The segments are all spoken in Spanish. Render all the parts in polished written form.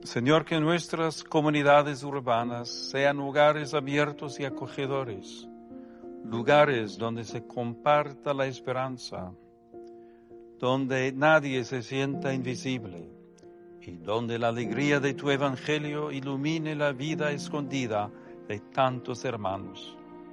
Señor, que nuestras comunidades urbanas sean lugares abiertos y acogedores, lugares donde se comparta la esperanza, donde nadie se sienta invisible y donde la alegría de tu evangelio ilumine la vida escondida de tantos hermanos.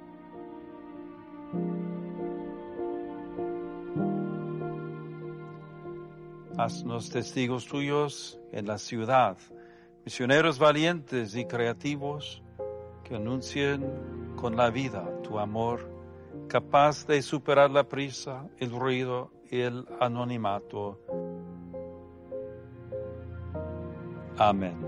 Haznos testigos tuyos en la ciudad, misioneros valientes y creativos que anuncien con la vida tu amor, capaz de superar la prisa, el ruido y el anonimato. Amén.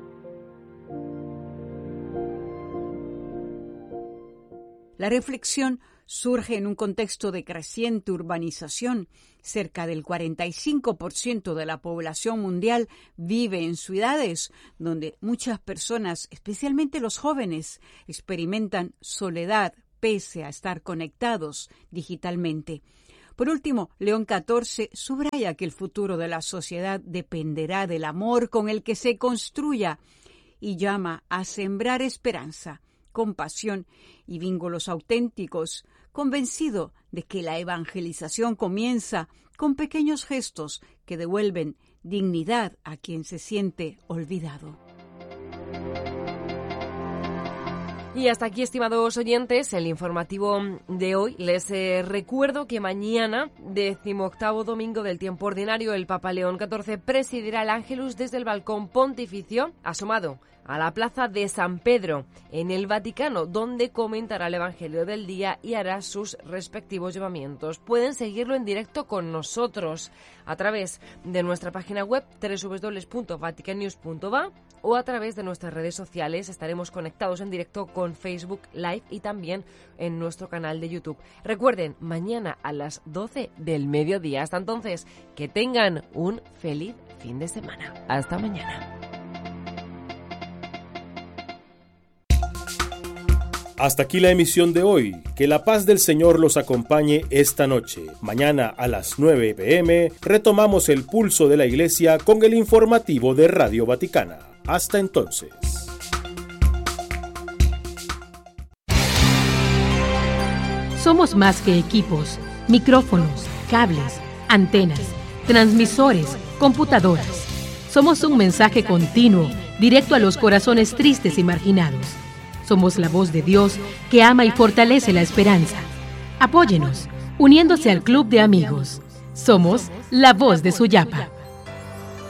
La reflexión surge en un contexto de creciente urbanización. Cerca del 45% de la población mundial vive en ciudades donde muchas personas, especialmente los jóvenes, experimentan soledad pese a estar conectados digitalmente. Por último, León XIV subraya que el futuro de la sociedad dependerá del amor con el que se construya y llama a sembrar esperanza, compasión y vínculos auténticos, convencido de que la evangelización comienza con pequeños gestos que devuelven dignidad a quien se siente olvidado. Y hasta aquí, estimados oyentes, el informativo de hoy. Les recuerdo que mañana, 18º domingo del tiempo ordinario, el Papa León XIV presidirá el Ángelus desde el balcón pontificio asomado a la plaza de San Pedro, en el Vaticano, donde comentará el Evangelio del día y hará sus respectivos llamamientos. Pueden seguirlo en directo con nosotros a través de nuestra página web www.vaticannews.va o a través de nuestras redes sociales. Estaremos conectados en directo con Facebook Live y también en nuestro canal de YouTube. Recuerden, mañana a las 12 del mediodía. Hasta entonces, que tengan un feliz fin de semana. Hasta mañana. Hasta aquí la emisión de hoy. Que la paz del Señor los acompañe esta noche. Mañana a las 9 p.m. retomamos el pulso de la Iglesia con el informativo de Radio Vaticana. Hasta entonces. Somos más que equipos, micrófonos, cables, antenas, transmisores, computadoras. Somos un mensaje continuo, directo a los corazones tristes y marginados. Somos la voz de Dios que ama y fortalece la esperanza. Apóyenos, uniéndose al Club de Amigos. Somos la voz de Suyapa.